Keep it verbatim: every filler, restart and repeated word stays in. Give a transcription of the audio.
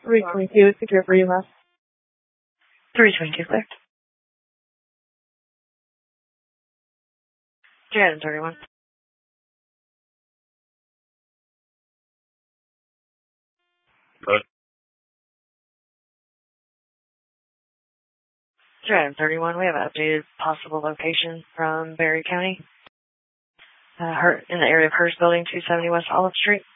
three twenty-two is secure for you, left. three twenty-two clear. three thirty-one. Good. three thirty-one, we have an updated possible location from Berry County. Uh, Her, in the area of Hearst Building, two seventy West Olive Street.